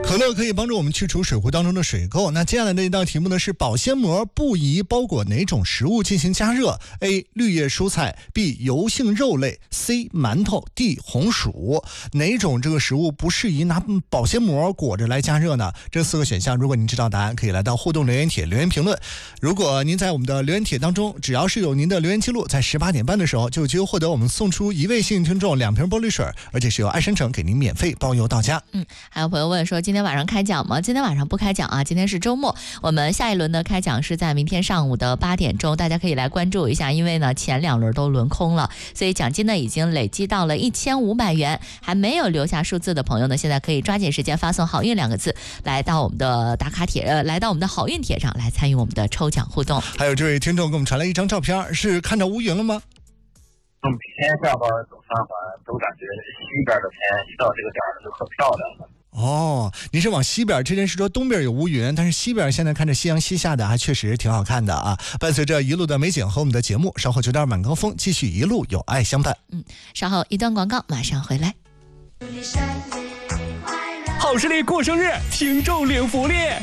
可乐可以帮助我们去除水壶当中的水垢。那接下来的一道题目呢是保鲜膜不宜包裹哪种食物进行加热 ？A. 绿叶蔬菜 B. 油性肉类 C. 馒头 D. 红薯。哪种这个食物不适宜拿保鲜膜裹着来加热呢？这4个选项，如果您知道答案，可以来到互动留言帖留言评论。如果您在我们的留言帖当中，只要是有您的留言记录，在18点半的时候就有机会获得我们送出1位幸运听众2瓶玻璃水，而且是由爱生城给您免费包邮到家。 还有朋友问说今天晚上开奖吗？今天晚上不开奖啊，今天是周末。我们下一轮的开奖是在明天上午的8点钟，大家可以来关注一下，因为呢前2轮都轮空了，所以奖金呢已经累积到了1500元。还没有留下数字的朋友呢，现在可以抓紧时间发送好运2个字来到我们的打卡帖来到我们的好运帖上来参与我们的抽奖互动。 还有这位听众给我们传来一张照片，是看到乌云了吗？ 天下班走上班都感觉西边的天一到这个点儿就可漂亮了。 哦，你是往西边，之前是说东边有乌云，但是西边现在看着夕阳西下的，还确实挺好看的啊。伴随着一路的美景和我们的节目，稍后9点晚高峰继续一路有爱相伴。 稍后一段广告马上回来。 好视力过生日，听众领福利，